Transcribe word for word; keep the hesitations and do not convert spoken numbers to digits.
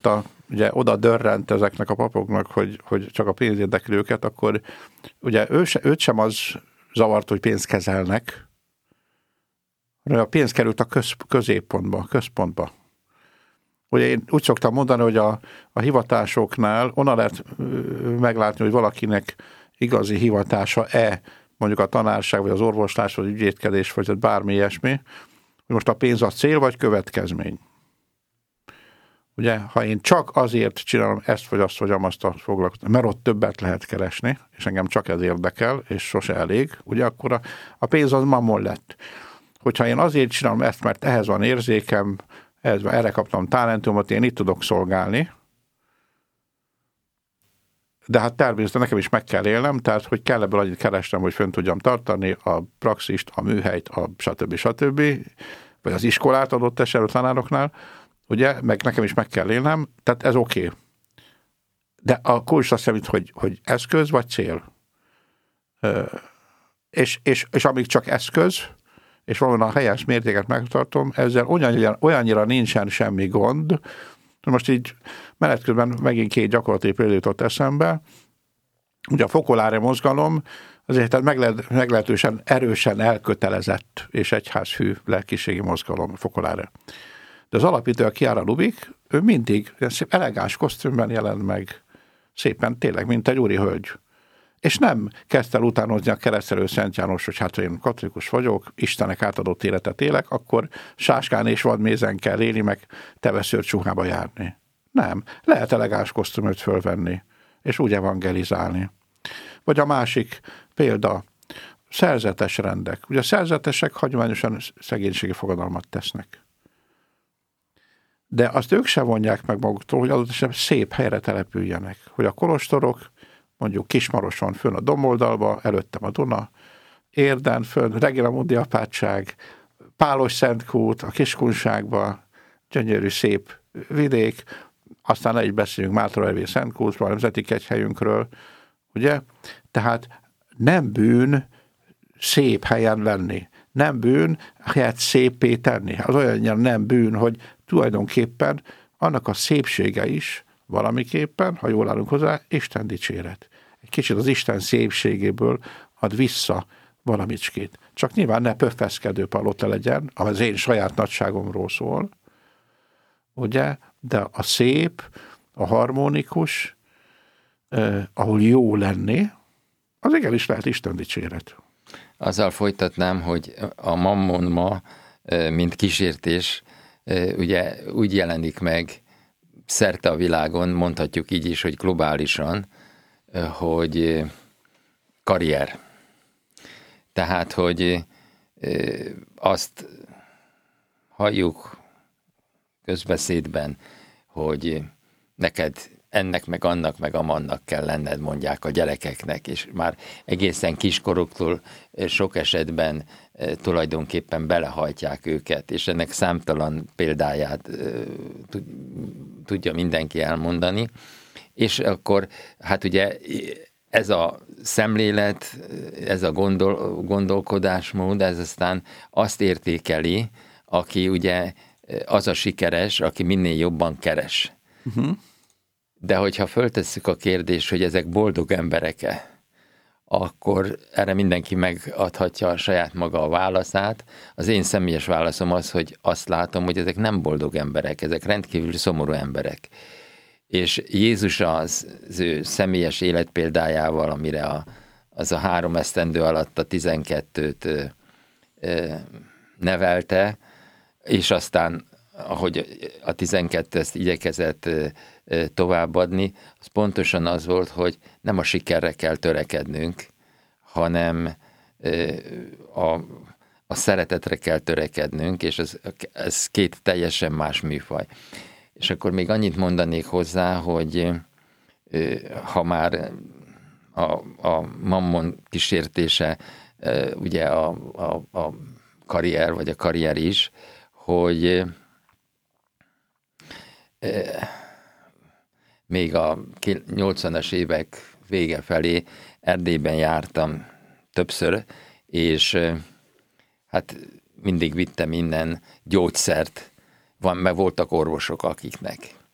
a, ugye oda dörrent ezeknek a papoknak, hogy, hogy csak a pénz érdekli őket, akkor ugye ő se, őt sem az zavart, hogy pénzt kezelnek, hanem a pénz került a köz, középpontba, a központba. Ugye én úgy szoktam mondani, hogy a, a hivatásoknál onnan lehet meglátni, hogy valakinek igazi hivatása-e, mondjuk a tanárság, vagy az orvoslás, vagy ügyvédkedés, vagy bármi ilyesmi, hogy most a pénz a cél, vagy következmény. Ugye, ha én csak azért csinálom ezt, vagy azt, vagy azt a foglalkoztatást, mert ott többet lehet keresni, és engem csak ez érdekel, és sose elég, ugye akkor a, a pénz az mammon lett. Hogyha én azért csinálom ezt, mert ehhez van érzékem, ehhez, erre kaptam talentumot, én itt tudok szolgálni, de hát természetesen nekem is meg kell élnem, tehát hogy kell ebből annyit keresnem, hogy fönn tudjam tartani a praxist, a műhelyt, a stb. stb. Vagy az iskolát adott esetben tanároknál, ugye, meg nekem is meg kell élnem, tehát ez oké. Okay. De a kulcs azt számít, hogy, hogy eszköz vagy cél. Ö, és, és, és amíg csak eszköz, és valóban a helyes mértéket megtartom, ezzel olyannyira, olyannyira nincsen semmi gond. Most így menet közben megint két gyakorlati példa jutott eszembe. Ugye a fokolári mozgalom azért tehát meglett, meglehetősen erősen elkötelezett és egyházhű lelkiségi mozgalom fokolári. De az alapító, a Chiara Lubich, ő mindig szép elegáns kosztümben jelent meg, szépen tényleg, mint egy úri hölgy. És nem kezdte el utánozni a keresztelő Szent János, hogy hát, ha én katolikus vagyok, Istennek átadott életet élek, akkor sáskán és vadmézen kell élni, meg teveszőrt csuhába járni. Nem. Lehet elegáns kosztümöt fölvenni, és úgy evangelizálni. Vagy a másik példa, szerzetes rendek. Ugye a szerzetesek hagyományosan szegénységi fogadalmat tesznek. De azt ők sem vonják meg maguktól, hogy adott esetben szép helyre települjenek. Hogy a kolostorok, mondjuk Kismaroson fönn a Domboldalba, előttem a Duna, Érden fönn, Regina-Mundi apátság, Pálos Szentkút, a Kiskunságba, gyönyörű szép vidék, aztán egy beszélünk Mátrahelyi Szentkútról, a nemzeti kegyhelyünkről, ugye? Tehát nem bűn szép helyen lenni. Nem bűn helyet szépé tenni. Az olyan nem bűn, hogy tulajdonképpen annak a szépsége is valamiképpen, ha jól állunk hozzá, Isten dicséret. Egy kicsit az Isten szépségéből ad vissza valamicskét. Csak nyilván ne pöffeszkedő palota legyen, az én saját nagyságomról szól, ugye? De a szép, a harmonikus, eh, ahol jó lenni, az igenis lehet Isten dicséret. Azzal folytatnám, hogy a mammon ma, mint kísértés, ugye úgy jelenik meg szerte a világon, mondhatjuk így is, hogy globálisan, hogy karrier. Tehát, hogy azt halljuk közbeszédben, hogy neked ennek, meg annak, meg amannak kell lenned, mondják a gyerekeknek, és már egészen kiskoroktól sok esetben tulajdonképpen belehajtják őket, és ennek számtalan példáját tudja mindenki elmondani. És akkor, hát ugye ez a szemlélet, ez a gondol, gondolkodásmód, ez aztán azt értékeli, aki ugye az a sikeres, aki minél jobban keres. Uh-huh. De hogyha föltesszük a kérdést, hogy ezek boldog emberek-e, akkor erre mindenki megadhatja a saját maga a válaszát. Az én személyes válaszom az, hogy azt látom, hogy ezek nem boldog emberek, ezek rendkívül szomorú emberek. És Jézus az, az ő személyes életpéldájával, amire a, az a három esztendő alatt a tizenkettőt ö, ö, nevelte, és aztán, ahogy a tizenkettő ezt igyekezett ö, ö, továbbadni, az pontosan az volt, hogy nem a sikerre kell törekednünk, hanem ö, a, a szeretetre kell törekednünk, és ez, ez két teljesen más műfaj. És akkor még annyit mondanék hozzá, hogy ha már a, a mammon kísértése, ugye a, a, a karrier, vagy a karrier is, hogy még a nyolcvanas évek vége felé Erdélyben jártam többször, és hát mindig vittem innen gyógyszert, Van, mert voltak orvosok, akiknek.